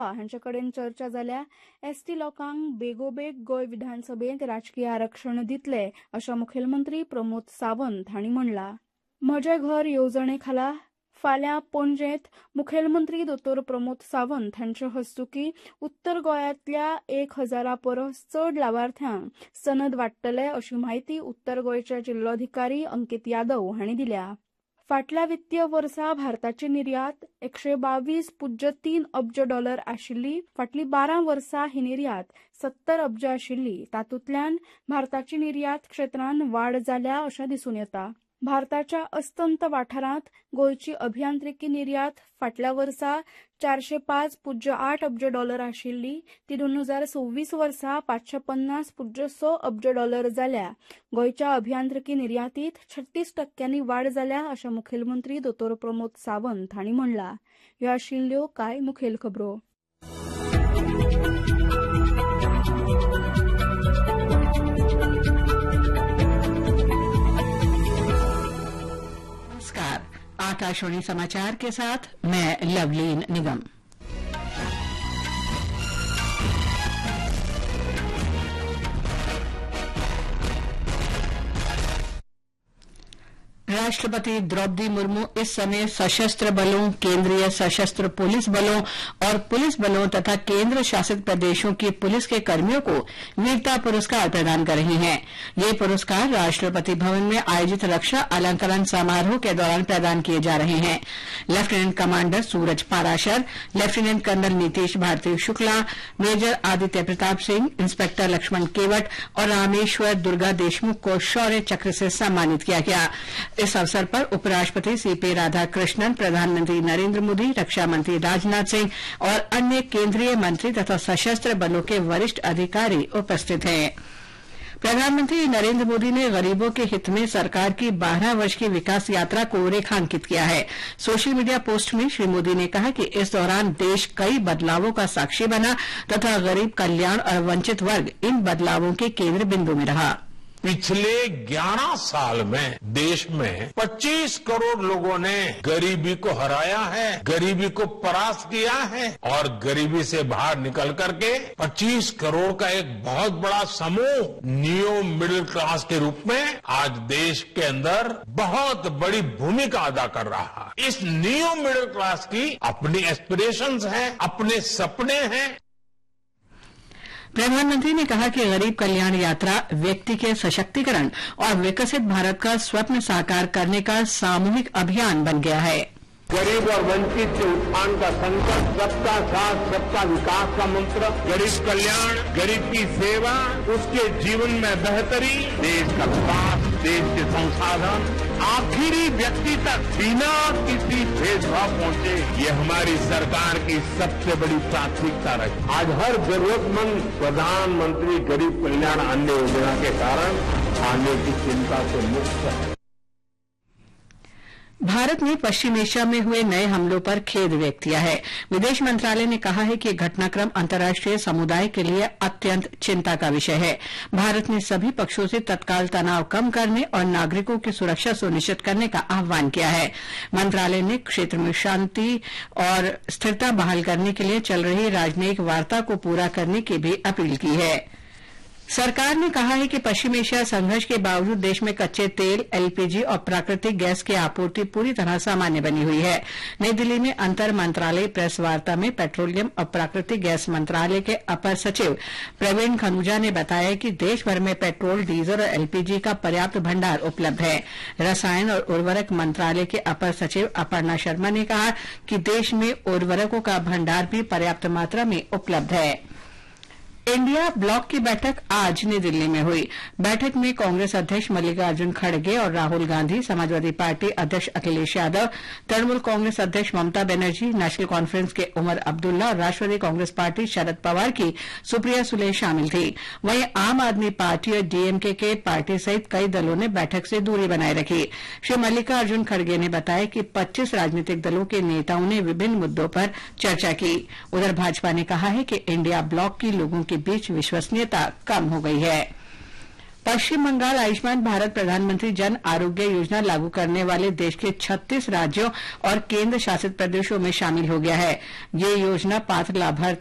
हांचे कडेन चर्चा जाल्या एसटी लोकांक बेगोबेग गोंय विधानसभेत राजकीय आरक्षण दितले अशें मुखेलमंत्री प्रमोद सावंत हांणी म्हणलां. म्हजें घर येवजणे खाला फाल्यां पणजेंत मुखेलमंत्री दोतोर प्रमोद सावंत हांचे हस्तुकीं उत्तर गोंयांतल्या 1000 परस चड लावार्थ्यांक सनद वांटतले अशी माहिती उत्तर गोंयचे जिल्लोधिकारी अंकीत यादव हांणी दिल्या. फाटल्या वित्तीय वर्सा भारताची निर्यात $122.3 अब्ज आशिल्ली. फाटलीं 12 वर्सां ही निर्यात 70 अब्ज आशिल्ली. तातूंतल्यान भारताची निर्यात क्षेत्रांत वाड जाल्या अशें दिसून येता. भारताच्या अस्तंत वाठारांत गोंयची अभियांत्रिकी निर्यात फाटल्या वर्सा $405.8 अब्ज आशिल्ली. ती 2026 वर्सा $550.6 अब्ज जाल्या. गोंयच्या अभियांत्रिकी निर्यातीत 36% वाड जाल्या अशें मुखेलमंत्री दोतोर प्रमोद सावंत हांणी म्हणलां. ह्यो आशिल्ल्यो कांय मुखेल खबरो. आकाशवाणी समाचार के साथ मैं लवलीन निगम। राष्ट्रपति द्रौपदी मुर्मू इस समय सशस्त्र बलों, केंद्रीय सशस्त्र पुलिस बलों और पुलिस बलों तथा केंद्र शासित प्रदेशों की पुलिस के कर्मियों को वीरता पुरस्कार प्रदान कर रही हैं। ये पुरस्कार राष्ट्रपति भवन में आयोजित रक्षा अलंकरण समारोह के दौरान प्रदान किए जा रहे हैं। लेफ्टिनेंट कमांडर सूरज Parashar, lieutenant colonel Nitish Bharti Shukla, major Aditya Pratap Singh, inspector Lakshman केवट और रामेश्वर दुर्गा देशमुख को शौर्य चक्र से सम्मानित किया गया। इस अवसर पर उपराष्ट्रपति सीपी राधाकृष्णन, प्रधानमंत्री नरेंद्र मोदी, रक्षा मंत्री राजनाथ सिंह और अन्य केंद्रीय मंत्री तथा सशस्त्र बलों के वरिष्ठ अधिकारी उपस्थित हैं। प्रधानमंत्री नरेंद्र मोदी ने गरीबों के हित में सरकार की 12 वर्ष की विकास यात्रा को रेखांकित किया है। सोशल मीडिया पोस्ट में श्री मोदी ने कहा कि इस दौरान देश कई बदलावों का साक्षी बना तथा गरीब कल्याण और वंचित वर्ग इन बदलावों के केंद्र बिंदु में रहा। पिछले 11 साल में देश में 25 करोड़ लोगों ने गरीबी को हराया है, गरीबी को परास्त किया है और गरीबी से बाहर निकल करके 25 करोड़ का एक बहुत बड़ा समूह न्यू मिडिल क्लास के रूप में आज देश के अंदर बहुत बड़ी भूमिका अदा कर रहा है। इस न्यू मिडिल क्लास की अपनी एस्पिरेशंस हैं, अपने सपने हैं। प्रधानमंत्री ने कहा कि गरीब कल्याण यात्रा व्यक्ति के सशक्तिकरण और विकसित भारत का स्वप्न साकार करने का सामूहिक अभियान बन गया है। गरीब और वंचित से उत्थान का संकल्प, सबका साथ सबका विकास का मंत्र, गरीब कल्याण, गरीब की सेवा, उसके जीवन में बेहतरी, देश का विकास, देश के संसाधन आखिरी व्यक्ति तक बिना किसी भेदभाव पहुंचे, ये हमारी सरकार की सबसे बड़ी प्राथमिकता रही। आज हर जरूरतमंद प्रधानमंत्री गरीब कल्याण अन्न योजना के कारण खाने की चिंता से मुक्त है। भारत ने पश्चिम एशिया में हुए नए हमलों पर खेद व्यक्त किया है। विदेश मंत्रालय ने कहा है कि घटनाक्रम अंतर्राष्ट्रीय समुदाय के लिए अत्यंत चिंता का विषय है। भारत ने सभी पक्षों से तत्काल तनाव कम करने और नागरिकों की सुरक्षा सुनिश्चित करने का आह्वान किया है। मंत्रालय ने क्षेत्र में शांति और स्थिरता बहाल करने के लिए चल रही राजनयिक वार्ता को पूरा करने की भी अपील की है। सरकार ने कहा है कि पश्चिम एशिया संघर्ष के बावजूद देश में कच्चे तेल, एलपीजी और प्राकृतिक गैस की आपूर्ति पूरी तरह सामान्य बनी हुई है। नई दिल्ली में अंतर मंत्रालय प्रेस वार्ता में पेट्रोलियम और प्राकृतिक गैस मंत्रालय के अपर सचिव प्रवीण खनूजा ने बताया कि देश भर में पेट्रोल, डीजल और एलपीजी का पर्याप्त भंडार उपलब्ध है। रसायन और उर्वरक मंत्रालय के अपर सचिव अपर्णा शर्मा ने कहा कि देश में उर्वरकों का भंडार भी पर्याप्त मात्रा में उपलब्ध है। इंडिया ब्लॉक की बैठक आज नई दिल्ली में हुई। बैठक में कांग्रेस अध्यक्ष मल्लिकार्जुन खड़गे और राहुल गांधी, समाजवादी पार्टी अध्यक्ष अखिलेश यादव, तृणमूल कांग्रेस अध्यक्ष ममता बनर्जी, नेशनल कॉन्फ्रेंस के उमर अब्दुल्ला और राष्ट्रवादी कांग्रेस पार्टी शरद पवार की सुप्रिया सुले शामिल थी। वहीं आम आदमी पार्टी और डीएमके के पार्टी सहित कई दलों ने बैठक से दूरी बनाए रखी। श्री मल्लिकार्जुन खड़गे ने बताया कि 25 राजनीतिक दलों के नेताओं ने विभिन्न मुद्दों पर चर्चा की। उधर भाजपा ने कहा है कि इंडिया ब्लॉक की लोगों के बीच विश्वसनीयता कम हो गई है। पश्चिम बंगाल आयुष्मान भारत प्रधानमंत्री जन आरोग्य योजना लागू करने वाले देश के 36 राज्यों और केंद्र शासित प्रदेशों में शामिल हो गया है। ये योजना पात्र लाभार्थियों